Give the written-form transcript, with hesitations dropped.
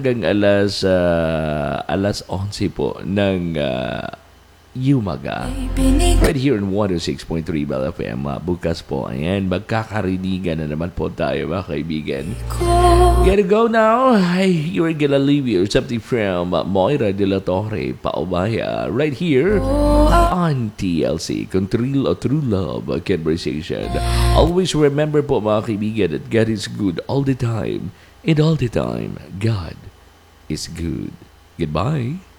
hanggang alas 11 po ng umaga. Right here in 106.3 Bell FM. Bukas po, ayan, magkakarinigan na naman po tayo, mga kaibigan. Gotta go now. You're gonna leave you something from Moira De La Torre, Paubaya, right here on TLC, True Love Conversation. Always remember po, mga kaibigan, that God is good all the time. And all the time, God is good. Goodbye.